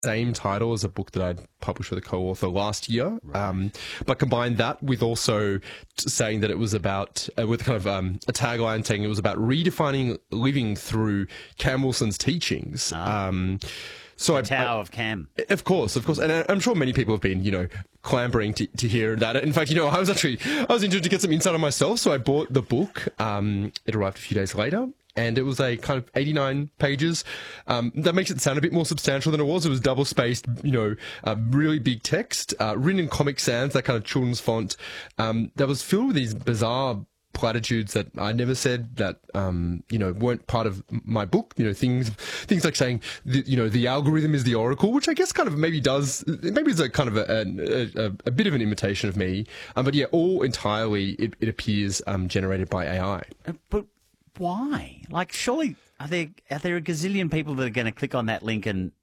same title as a book that I'd published with a co-author last year, but combined that with also saying that it was about, with kind of a tagline saying it was about redefining living through Cam Wilson's teachings. So the Tower of Cam. Of course. And I'm sure many people have been, clambering to hear that. In fact, I was interested to get some insight on myself, so I bought the book. It arrived a few days later. And it was a kind of 89 pages. That makes it sound a bit more substantial than it was. It was double-spaced, really big text, written in Comic Sans, that kind of children's font, that was filled with these bizarre platitudes that I never said, that, weren't part of my book. Things like saying, the algorithm is the oracle, which I guess kind of maybe is a kind of a bit of an imitation of me. But yeah, all entirely, it appears, generated by AI. But why? Like, surely are there a gazillion people that are going to click on that link and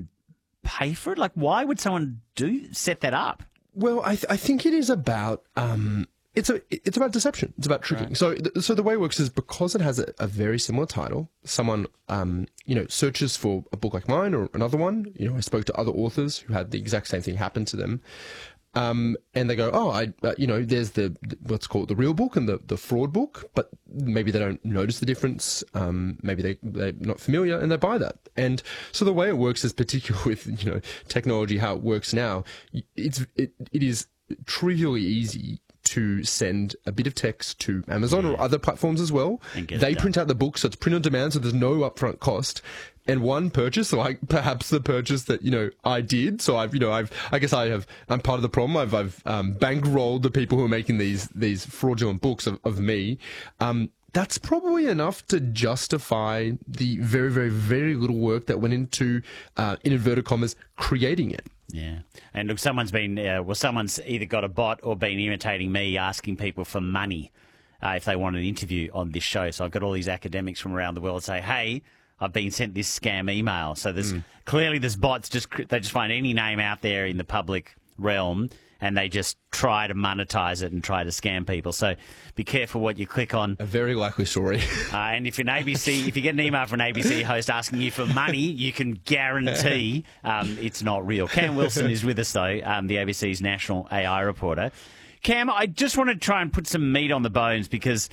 pay for it? Like, why would someone set that up? Well, I think it is about it's about deception. It's about tricking. Right. So the way it works is, because it has a very similar title, someone searches for a book like mine or another one. I spoke to other authors who had the exact same thing happen to them. And they go, there's what's called the real book and the fraud book, but maybe they don't notice the difference. Maybe they're not familiar, and they buy that. And so the way it works is, particularly with, technology, how it works now, it is trivially easy to send a bit of text to Amazon or other platforms as well. They print out the book, so it's print on demand, so there's no upfront cost. And one purchase, like perhaps the purchase that, I did. So I'm part of the problem. I've bankrolled the people who are making these fraudulent books of me. That's probably enough to justify the very, very, very little work that went into, in inverted commas, creating it. Yeah. And look, someone's either got a bot or been imitating me, asking people for money if they want an interview on this show. So I've got all these academics from around the world say, hey, I've been sent this scam email. So clearly there's bots, they just find any name out there in the public realm and they just try to monetize it and try to scam people. So be careful what you click on. A very likely story. And if you get an email from an ABC host asking you for money, you can guarantee it's not real. Cam Wilson is with us, though, the ABC's national AI reporter. Cam, I just want to try and put some meat on the bones, because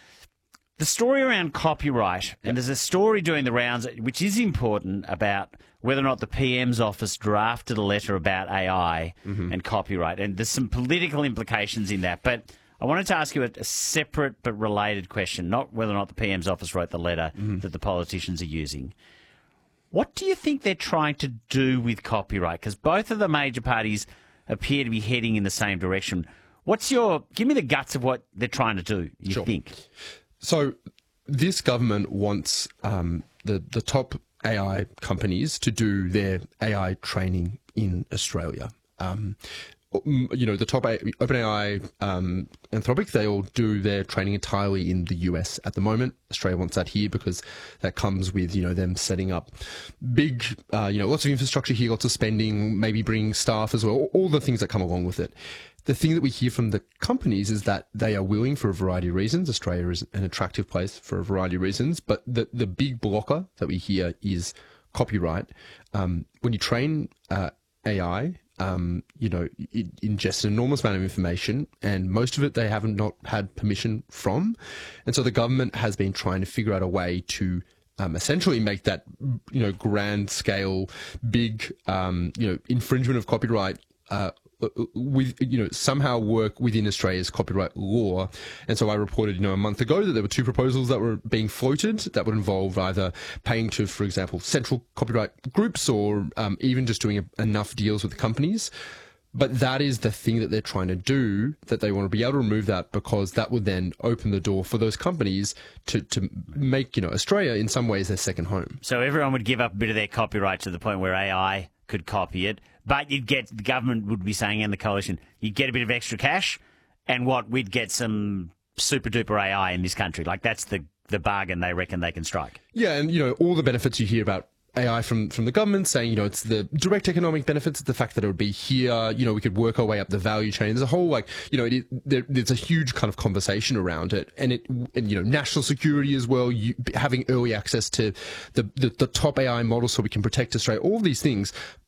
the story around copyright, and there's a story doing the rounds, which is important, about whether or not the PM's office drafted a letter about AI and copyright. And there's some political implications in that. But I wanted to ask you a separate but related question, not whether or not the PM's office wrote the letter that the politicians are using. What do you think they're trying to do with copyright? Because both of the major parties appear to be heading in the same direction. Give me the guts of what they're trying to do, you think? So this government wants the top AI companies to do their AI training in Australia. The top OpenAI, Anthropic, they all do their training entirely in the US at the moment. Australia wants that here because that comes with, them setting up big, lots of infrastructure here, lots of spending, maybe bringing staff as well, all the things that come along with it. The thing that we hear from the companies is that they are willing, for a variety of reasons. Australia is an attractive place for a variety of reasons, but the big blocker that we hear is copyright. When you train AI, it ingests an enormous amount of information, and most of it they haven't not had permission from. And so the government has been trying to figure out a way to essentially make that, grand scale, big, infringement of copyright with somehow work within Australia's copyright law. And so I reported a month ago that there were two proposals that were being floated that would involve either paying to, for example, central copyright groups, or even just doing enough deals with companies. But that is the thing that they're trying to do, that they want to be able to remove that, because that would then open the door for those companies to make Australia in some ways their second home. So everyone would give up a bit of their copyright to the point where AI could copy it. But the government would be saying, and the coalition, you'd get a bit of extra cash, and we'd get some super duper AI in this country. Like, that's the bargain they reckon they can strike. Yeah, and all the benefits you hear about AI from the government, saying, it's the direct economic benefits, the fact that it would be here, we could work our way up the value chain. There's a whole, there's a huge kind of conversation around it, and national security as well, having early access to the top AI models so we can protect Australia, all these things.